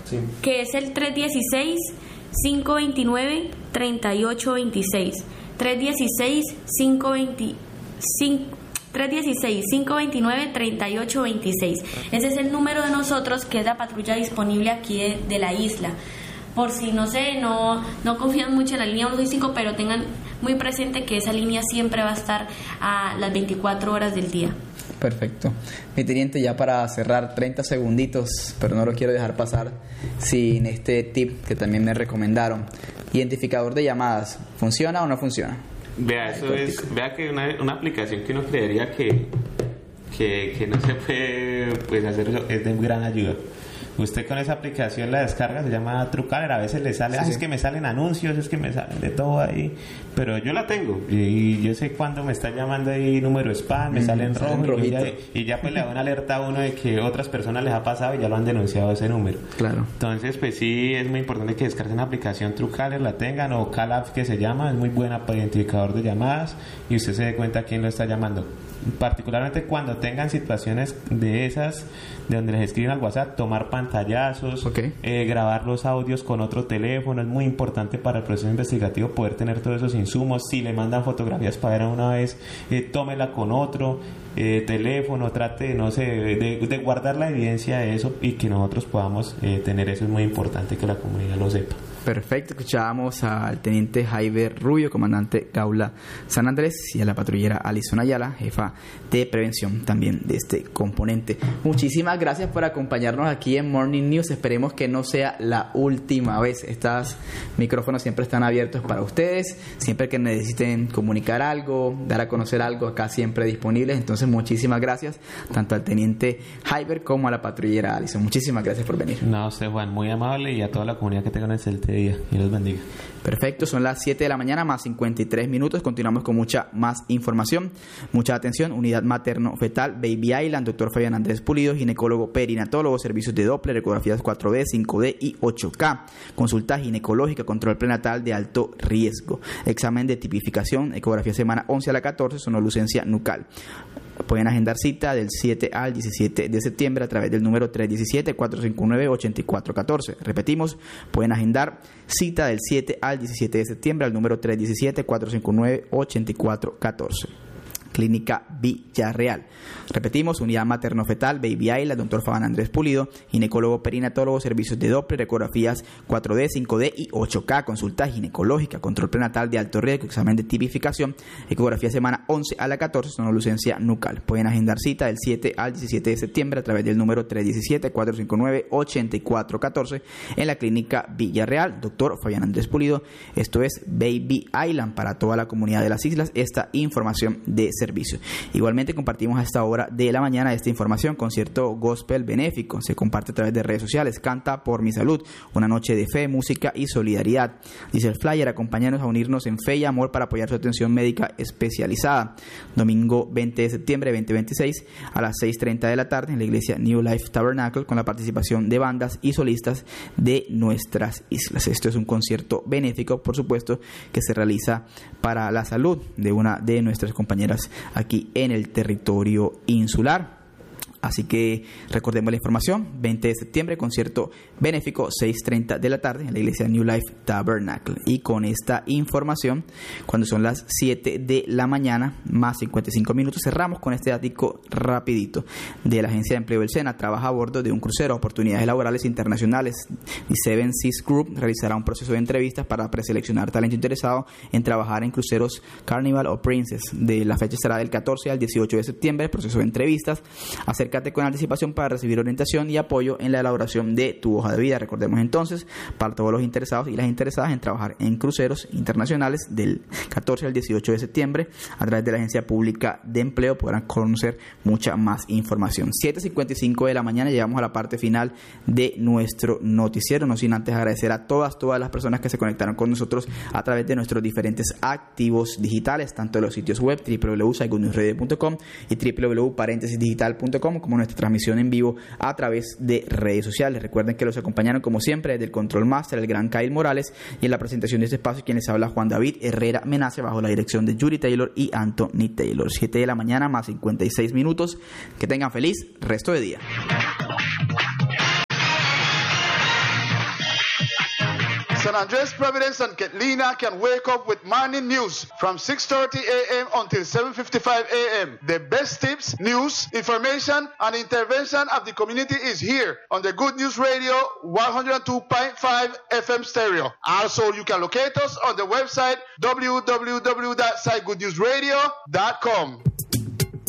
Sí. Que es el 316-529-3826. 316-529-3826. Ese es el número de nosotros, que es la patrulla disponible aquí de la isla. Por si no confían mucho en la línea 165, pero tengan muy presente que esa línea siempre va a estar a las 24 horas del día. Perfecto. Mi teniente, ya para cerrar, 30 segunditos, pero no lo quiero dejar pasar sin este tip que también me recomendaron. Identificador de llamadas, ¿funciona o no funciona? Vea, vea que una aplicación que uno creería que no se puede pues hacer eso, es de gran ayuda. Usted con esa aplicación la descarga, se llama Truecaller. A veces le sale, es que me salen anuncios, es que me salen de todo ahí, pero yo la tengo y yo sé cuando me está llamando ahí número spam, me sale en rojo y ya pues le da una alerta a uno de que otras personas les ha pasado y ya lo han denunciado ese número. Claro. Entonces pues sí, es muy importante que descarguen la aplicación Truecaller, la tengan, o CallApp, que se llama, es muy buena para identificador de llamadas y usted se dé cuenta quién lo está llamando. Particularmente cuando tengan situaciones de esas, de donde les escriben al WhatsApp, tomar pantallazos, grabar los audios con otro teléfono. Es muy importante para el proceso investigativo poder tener todos esos insumos. Si le mandan fotografías para ver una vez, tómela con otro teléfono, trate de guardar la evidencia de eso y que nosotros podamos tener eso. Es muy importante que la comunidad lo sepa. Perfecto, escuchábamos al teniente Jaiber Rubio, comandante Gaula San Andrés, y a la patrullera Alison Ayala, jefa de prevención también de este componente. Muchísimas gracias por acompañarnos aquí en Morning News. Esperemos que no sea la última vez. Estos micrófonos siempre están abiertos para ustedes. Siempre que necesiten comunicar algo, dar a conocer algo, acá siempre disponibles. Entonces, muchísimas gracias tanto al teniente Jaiber como a la patrullera Alison. Muchísimas gracias por venir. No, usted, Juan, muy amable, y a toda la comunidad que tengan excelente día. Y los bendiga. Perfecto, son las 7 de la mañana más 53 minutos. Continuamos con mucha más información. Mucha atención. Unidad materno-fetal Baby Island, doctor Fabián Andrés Pulido, ginecólogo perinatólogo, servicios de Doppler, ecografías 4D, 5D y 8K. Consulta ginecológica, control prenatal de alto riesgo. Examen de tipificación, ecografía semana 11 a la 14, sonolucencia nucal. Pueden agendar cita del 7 al 17 de septiembre a través del número 317-459-8414. Repetimos, pueden agendar cita del 7 al 17 de septiembre al número 317-459-8414. Clínica Villarreal. Repetimos, unidad materno-fetal Baby Island, doctor Fabián Andrés Pulido, ginecólogo perinatólogo, servicios de Doppler, ecografías 4D, 5D y 8K, consulta ginecológica, control prenatal de alto riesgo, examen de tipificación, ecografía semana 11 a la 14, sonolucencia nucal. Pueden agendar cita del 7 al 17 de septiembre a través del número 317-459-8414 en la clínica Villarreal, doctor Fabián Andrés Pulido. Esto es Baby Island para toda la comunidad de las islas, esta información de servicio. Igualmente compartimos a esta hora de la mañana esta información: concierto gospel benéfico, se comparte a través de redes sociales. Canta por mi salud, una noche de fe, música y solidaridad. Dice el flyer: acompáñanos a unirnos en fe y amor para apoyar su atención médica especializada. Domingo 20 de septiembre de 2026 a las 6:30 de la tarde en la iglesia New Life Tabernacle, con la participación de bandas y solistas de nuestras islas. Esto es un concierto benéfico, por supuesto, que se realiza para la salud de una de nuestras compañeras aquí en el territorio insular. Así que recordemos la información: 20 de septiembre, concierto benéfico, 6:30 de la tarde en la iglesia New Life Tabernacle. Y con esta información, cuando son las 7 de la mañana más 55 minutos, cerramos con este dato rapidito de la Agencia de Empleo del SENA. Trabaja a bordo de un crucero Oportunidades Laborales Internacionales. Y Seven Seas Group realizará un proceso de entrevistas para preseleccionar talento interesado en trabajar en cruceros Carnival o Princess. La fecha será del 14 al 18 de septiembre, proceso de entrevistas. Acércate con anticipación para recibir orientación y apoyo en la elaboración de tu hoja de vida. Recordemos entonces, para todos los interesados y las interesadas en trabajar en cruceros internacionales, del 14 al 18 de septiembre, a través de la Agencia Pública de Empleo podrán conocer mucha más información. 7:55 de la mañana, llegamos a la parte final de nuestro noticiero, no sin antes agradecer a todas las personas que se conectaron con nosotros a través de nuestros diferentes activos digitales, tanto de los sitios web www.saigonewsradio.com y www.parentesisdigital.com, como nuestra transmisión en vivo a través de redes sociales. Recuerden que los acompañaron como siempre desde el Control Master, el gran Kyle Morales, y en la presentación de este espacio quienes habla Juan David Herrera Menace, bajo la dirección de Yuri Taylor y Anthony Taylor. 7 de la mañana más 56 minutos. Que tengan feliz resto de día. Andres, Providence, and Ketlina can wake up with morning news from 6:30 a.m. until 7:55 a.m. The best tips, news, information, and intervention of the community is here on the Good News Radio 102.5 FM stereo. Also, you can locate us on the website www.sitegoodnewsradio.com.